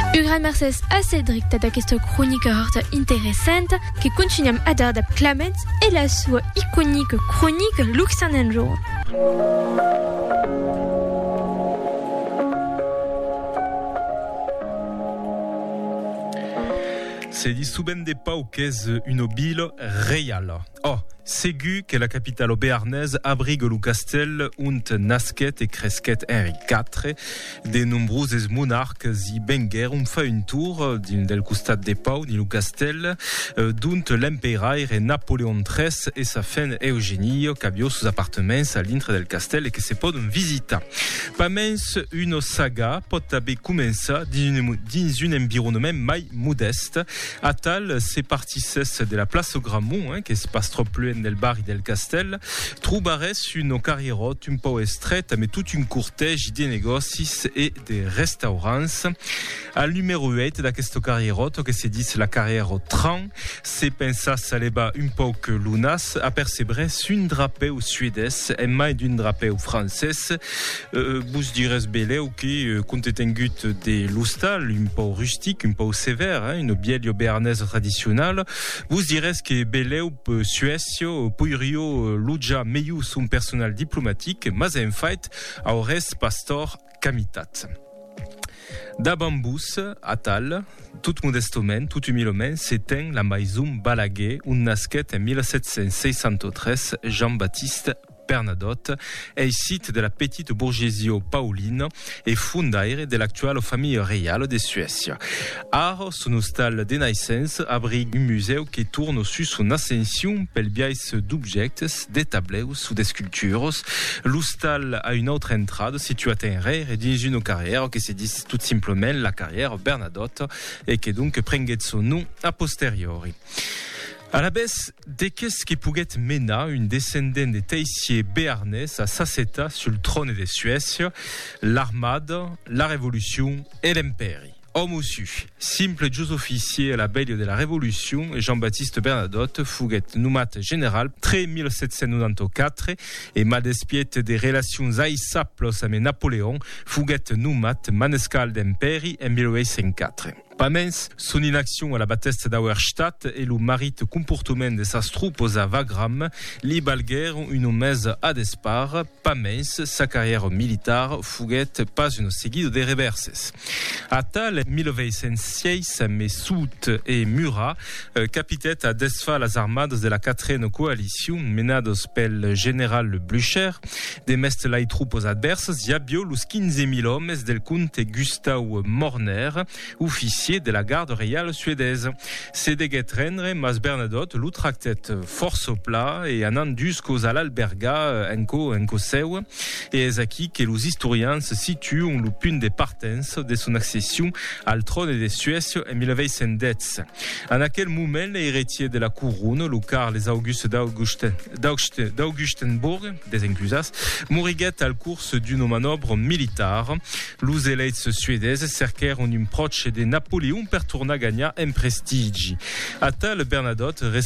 Ugran Mercedes a Cédric da questa cronica horta interessante che continuiamo a dar da Clement e la sua iconica cronica Luxembourg. C'est dit souben des pauques une ville réelle. Oh, Ségu, que la capitale béarnaise, abrigue le castel und nasquet et cresquet Henri IV. De nombreux monarques y benguer fait une tour del costat des pau di le castel, dunt l'emperaire Napoléon III et sa femme Eugénie, cabio sus appartements à l'intre del castel et que se pot visita. Pamens une saga pot haver comença dins un environnement mai modeste. A tal, se partisses de la place au Gramont, que se passe trop plus del bar del castel, trobares une carrierot un peu estrette, mais toute une cortège de négocis et de restaurants. Al numéro 8 d'aquesta carrierot, que se dit la carrière 30, se pensas aleba un peu que lunas, apercebres un drapeu suédès et mai d'un drapeu français. Vous direz beleu que compte tengut de l'hostal, un peu rustique, un peu sévère, une bielle béarnaise traditionnelle. Vous direz que beleu Suécio, Puirio, Luja, meiu son personnel diplomatique, mas en fait, aures pastor camitat. Da bambous, a tal, tout modestement, tout humilement, s'éteint la maison Balaguer, un nasquet en 1763, Jean-Baptiste Bernadotte, est site de la petite bourgeoisie pauline et fondaire de l'actuelle famille réale de Suède. Ar, son hostal de naissance abrigue un musée qui tourne sur son ascension pel biais d'objets, des tableaux ou des sculptures. L'hostal a une autre entrade située en rare et dans une carrière qui se dit tout simplement la carrière Bernadotte et qui donc prenguet son nom a posteriori. À la baisse, dès qu'est-ce qui pouvait mener une descendante de Teissier béarnais à s'asseta sur le trône de Suède, l'armade, la révolution et l'empire. Homme aussi, simple jus officier à la belle de la Révolution, Jean-Baptiste Bernadotte fouguet numat général très 1794 et maldespiette des relations aïssaples avec Napoléon fouguet numat manescal d'Emperi en 1804. Pamens, son inaction à la bataille d'Auerstadt et le marite comportement de sa troupes à Wagram, li balguer une mese à despart. Pamens, sa carrière militaire fouguet pas une seguide de reverses. A tal 1906, mais Soult et Murat capitet à desfa les armades de la quatrième coalition menados pel général Blücher, des mest lai troupes adverses, yabio los 15.000 hommes del comte Gustav Morner, officier de la garde réale suédoise. C'est de Getrendre, mas Bernadotte l'outractet force au plat et anandus cause à l'alberga enco seu et es aquí que los historiens se situent le punt de partance de son accession al trône de Suède en 1910. En aquel moment, l'héritier de la couronne, le Carles Auguste d'Augustenbourg, des Inclusas, mouriguet al course d'une manœuvre militaire. Los élites suédaises cerquèrent une proche de Napoléon per tornar a gagnar en prestige. A tal Bernadotte